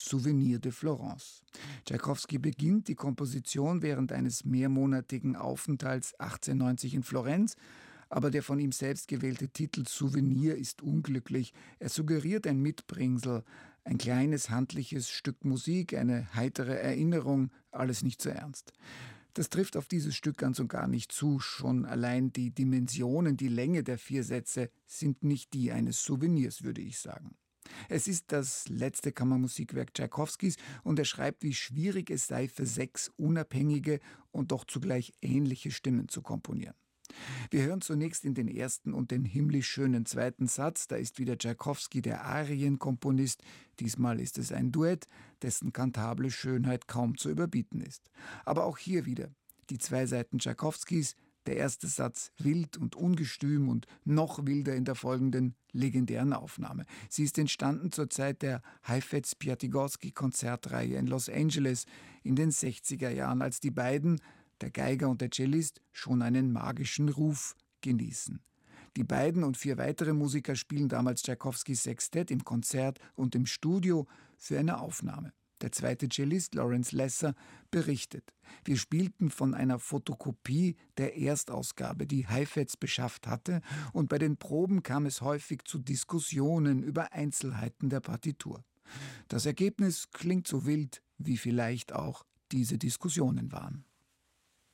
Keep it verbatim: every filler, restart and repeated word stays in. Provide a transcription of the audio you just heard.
Souvenir de Florence. Tschaikowski beginnt die Komposition während eines mehrmonatigen Aufenthalts achtzehnhundertneunzig in Florenz, aber der von ihm selbst gewählte Titel Souvenir ist unglücklich. Er suggeriert ein Mitbringsel, ein kleines handliches Stück Musik, eine heitere Erinnerung, alles nicht so ernst. Das trifft auf dieses Stück ganz und gar nicht zu. Schon allein die Dimensionen, die Länge der vier Sätze sind nicht die eines Souvenirs, würde ich sagen. Es ist das letzte Kammermusikwerk Tschaikowskis und er schreibt, wie schwierig es sei, für sechs unabhängige und doch zugleich ähnliche Stimmen zu komponieren. Wir hören zunächst in den ersten und den himmlisch schönen zweiten Satz. Da ist wieder Tschaikowski der Arienkomponist. Diesmal ist es ein Duett, dessen kantable Schönheit kaum zu überbieten ist. Aber auch hier wieder die zwei Seiten Tschaikowskis. Der erste Satz wild und ungestüm und noch wilder in der folgenden legendären Aufnahme. Sie ist entstanden zur Zeit der Heifetz-Piatigorsky-Konzertreihe in Los Angeles in den sechziger Jahren, als die beiden, der Geiger und der Cellist, schon einen magischen Ruf genießen. Die beiden und vier weitere Musiker spielen damals Tschaikowskis Sextett im Konzert und im Studio für eine Aufnahme. Der zweite Cellist, Lawrence Lesser, berichtet: Wir spielten von einer Fotokopie der Erstausgabe, die Heifetz beschafft hatte, und bei den Proben kam es häufig zu Diskussionen über Einzelheiten der Partitur. Das Ergebnis klingt so wild, wie vielleicht auch diese Diskussionen waren.